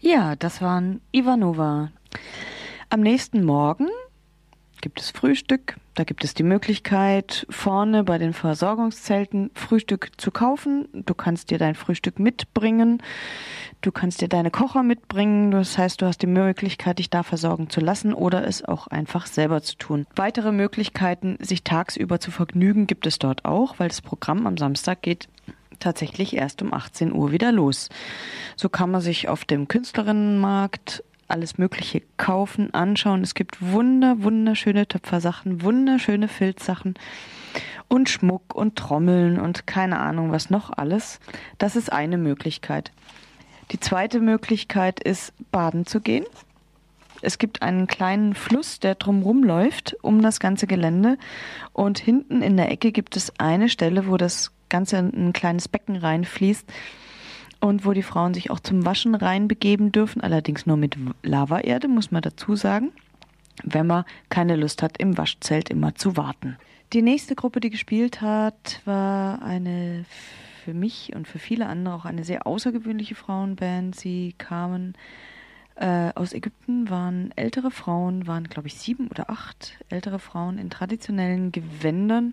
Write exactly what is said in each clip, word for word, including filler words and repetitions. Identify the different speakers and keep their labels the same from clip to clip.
Speaker 1: Ja, das waren Ivanova. Am nächsten Morgen gibt es Frühstück. Da gibt es die Möglichkeit, vorne bei den Versorgungszelten Frühstück zu kaufen. Du kannst dir dein Frühstück mitbringen. Du kannst dir deine Kocher mitbringen. Das heißt, du hast die Möglichkeit, dich da versorgen zu lassen oder es auch einfach selber zu tun. Weitere Möglichkeiten, sich tagsüber zu vergnügen, gibt es dort auch, weil das Programm am Samstag geht tatsächlich erst um achtzehn Uhr wieder los. So kann man sich auf dem Künstlerinnenmarkt alles Mögliche kaufen, anschauen. Es gibt wunder, wunderschöne Töpfersachen, wunderschöne Filzsachen und Schmuck und Trommeln und keine Ahnung was noch alles. Das ist eine Möglichkeit. Die zweite Möglichkeit ist, baden zu gehen. Es gibt einen kleinen Fluss, der drumherum läuft, um das ganze Gelände. Und hinten in der Ecke gibt es eine Stelle, wo das Ganze in ein kleines Becken reinfließt und wo die Frauen sich auch zum Waschen reinbegeben dürfen, allerdings nur mit Lavaerde, muss man dazu sagen, wenn man keine Lust hat, im Waschzelt immer zu warten. Die nächste Gruppe, die gespielt hat, war eine für mich und für viele andere auch eine sehr außergewöhnliche Frauenband. Sie kamen äh, aus Ägypten, waren ältere Frauen, waren glaube ich sieben oder acht ältere Frauen in traditionellen Gewändern,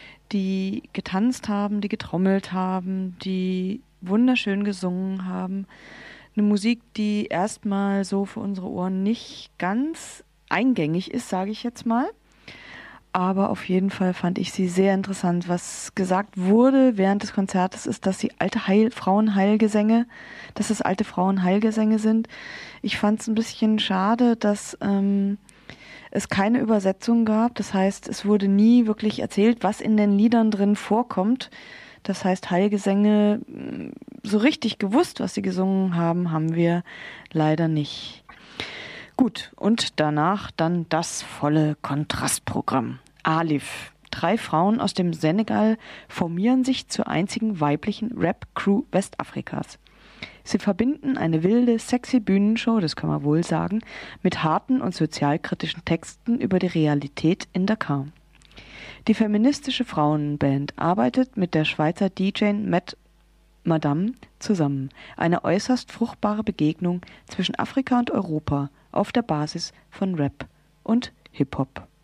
Speaker 1: die getanzt haben, die getrommelt haben, die wunderschön gesungen haben. Eine Musik, die erstmal so für unsere Ohren nicht ganz eingängig ist, sage ich jetzt mal. Aber auf jeden Fall fand ich sie sehr interessant. Was gesagt wurde während des Konzertes ist, dass sie alte Heil- Frauenheilgesänge, dass es alte Frauenheilgesänge sind. Ich fand es ein bisschen schade, dass ähm, es keine Übersetzung gab. Das heißt, es wurde nie wirklich erzählt, was in den Liedern drin vorkommt. Das heißt, Heilgesänge, so richtig gewusst, was sie gesungen haben, haben wir leider nicht. Gut, und danach dann das volle Kontrastprogramm. Alif. Drei Frauen aus dem Senegal formieren sich zur einzigen weiblichen Rap-Crew Westafrikas. Sie verbinden eine wilde, sexy Bühnenshow, das kann man wohl sagen, mit harten und sozialkritischen Texten über die Realität in Dakar. Die feministische Frauenband arbeitet mit der Schweizer D J Matt Madame zusammen. Eine äußerst fruchtbare Begegnung zwischen Afrika und Europa auf der Basis von Rap und Hip-Hop.